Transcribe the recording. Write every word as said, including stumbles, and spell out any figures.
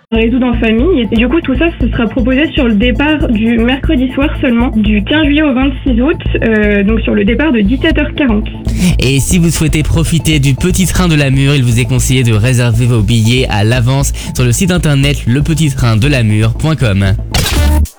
résoudre en famille. Et du coup, tout ça, ce sera proposé sur le départ du mercredi soir seulement, du quinze juillet au vingt-six août, euh, donc sur le départ de dix-sept heures quarante. Et si vous souhaitez profiter du petit train de la Mure, il vous est conseillé de réserver vos billets à l'avance sur le site internet le petit train de la mure point com.